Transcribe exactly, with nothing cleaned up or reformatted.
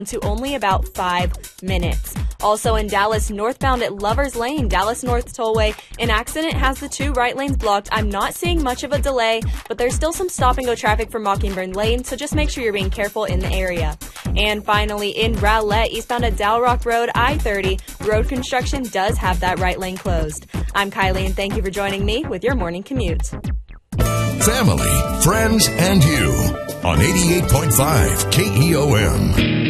to only about five minutes. Also in Dallas, northbound at Lover's Lane, Dallas North Tollway, an accident has the two right lanes blocked. I'm not seeing much of a delay, but there's still some stop-and-go traffic from Mockingbird Lane, so just make sure you're being careful in the area. And finally, in Rowlett, eastbound at Dow Rock Road, I thirty, road construction does have that right lane closed. I'm Kylie, and thank you for joining me with your morning commute. Family, friends, and you on eighty-eight point five K E O M.